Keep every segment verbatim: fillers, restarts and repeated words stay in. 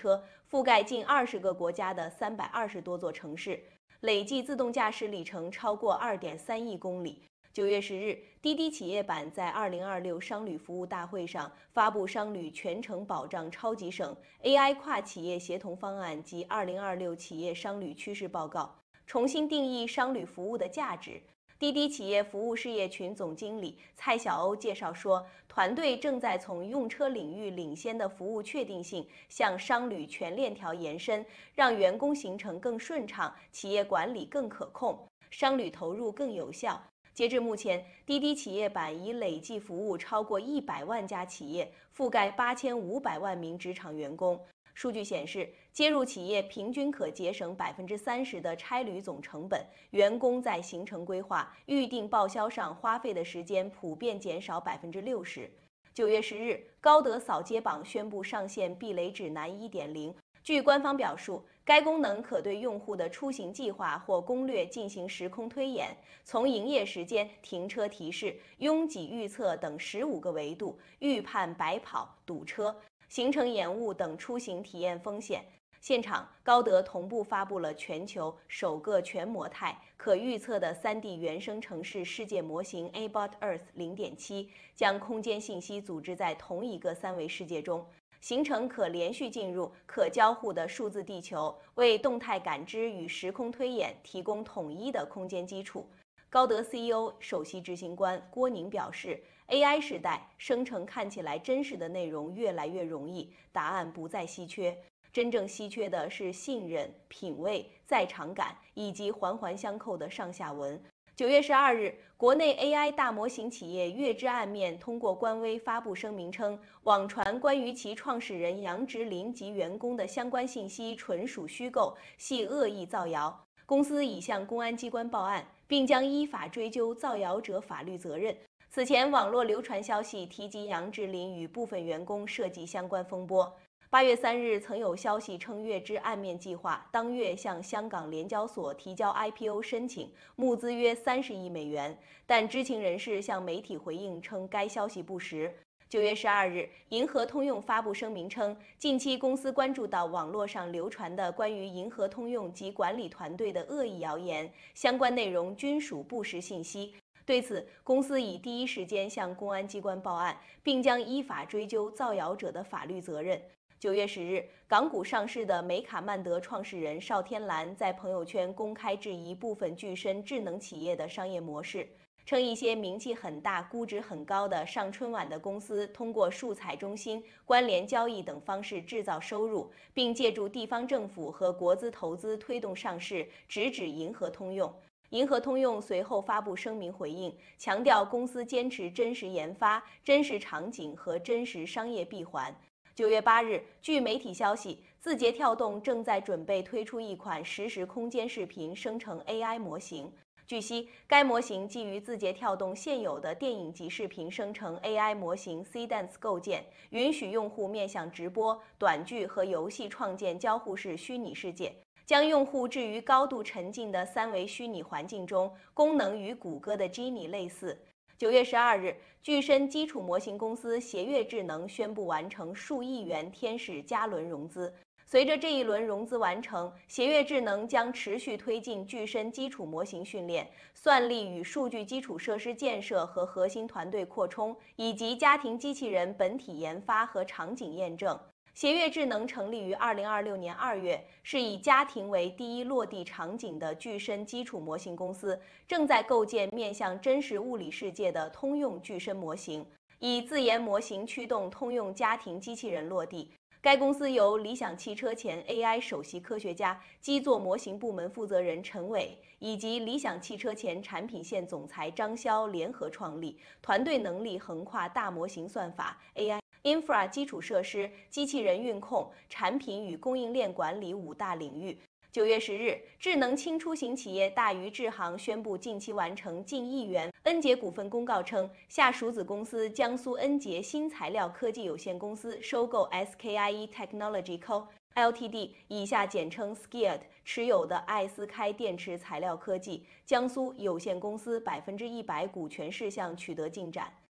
车，覆盖近二十个国家的三百二十多座城市，累计自动驾驶里程超过二点三亿公里。九月十日，滴滴企业版在二零二六商旅服务大会上发布商旅全程保障超级省 A I 跨企业协同方案及二零二六企业商旅趋势报告，重新定义商旅服务的价值。滴滴企业服务事业群总经理蔡小欧介绍说，团队正在从用车领域领先的服务确定性向商旅全链条延伸，让员工行程更顺畅，企业管理更可控，商旅投入更有效。截至目前，滴滴企业版已累计服务超过一百万家企业，覆盖八千五百万名职场员工。数据显示，接入企业平均可节省百分之三十的差旅总成本，员工在行程规划、预订报销上花费的时间普遍减少百分之六十。九月十日，高德扫街榜宣布上线避雷指南 一点零。据官方表述，该功能可对用户的出行计划或攻略进行时空推演，从营业时间、停车提示、拥挤预测等十五个维度预判白跑、堵车、行程延误等出行体验风险。现场，高德同步发布了全球首个全模态、可预测的 三 D 原生城市世界模型 Abot Earth 零点七，将空间信息组织在同一个三维世界中。形成可连续进入、可交互的数字地球，为动态感知与时空推演提供统一的空间基础。高德 C E O 首席执行官郭宁表示 ，A I 时代，生成看起来真实的内容越来越容易，答案不再稀缺。真正稀缺的是信任、品味、在场感以及环环相扣的上下文。九月十二日，国内 A I 大模型企业月之暗面通过官微发布声明称，网传关于其创始人杨植林及员工的相关信息纯属虚构，系恶意造谣。公司已向公安机关报案，并将依法追究造谣者法律责任。此前，网络流传消息提及杨植林与部分员工涉及相关风波。八月三日，曾有消息称月之暗面计划当月向香港联交所提交 I P O 申请，募资约三十亿美元，但知情人士向媒体回应称该消息不实。九月十二日，银河通用发布声明称，近期公司关注到网络上流传的关于银河通用及管理团队的恶意谣言，相关内容均属不实信息。对此，公司已第一时间向公安机关报案，并将依法追究造谣者的法律责任。九月十日，港股上市的美卡曼德创始人邵天蓝在朋友圈公开质疑部分具身智能企业的商业模式，称一些名气很大、估值很高的上春晚的公司通过数彩中心、关联交易等方式制造收入，并借助地方政府和国资投资推动上市，直指银河通用。银河通用随后发布声明回应，强调公司坚持真实研发、真实场景和真实商业闭环。九月八日，据媒体消息，字节跳动正在准备推出一款实时空间视频生成 A I 模型。据悉，该模型基于字节跳动现有的电影级视频生成 A I 模型 C-Dance 构建，允许用户面向直播、短剧和游戏创建交互式虚拟世界，将用户置于高度沉浸的三维虚拟环境中，功能与谷歌的 Genie 类似。九月十二日，具身基础模型公司协悦智能宣布完成数亿元天使加轮融资。随着这一轮融资完成，协悦智能将持续推进具身基础模型训练、算力与数据基础设施建设和核心团队扩充，以及家庭机器人本体研发和场景验证。协悦智能成立于二零二六年二月，是以家庭为第一落地场景的具身基础模型公司，正在构建面向真实物理世界的通用具身模型，以自研模型驱动通用家庭机器人落地。该公司由理想汽车前 A I 首席科学家、基座模型部门负责人陈伟以及理想汽车前产品线总裁张潇联合创立，团队能力横跨大模型算法、A I、Infra 基础设施、机器人运控、产品与供应链管理五大领域。九月十日，智能轻出行企业大渝智行宣布近期完成近亿元。恩捷股份公告称，下属子公司江苏恩捷新材料科技有限公司收购 S K I E Technology Co. Ltd 以下简称 S K I E T 持有的艾斯开电池材料科技江苏有限公司百分之一百股权事项取得进展。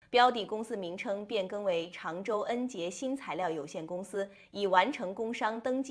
标的公司名称变更为常州恩捷新材料有限公司，已完成工商登记。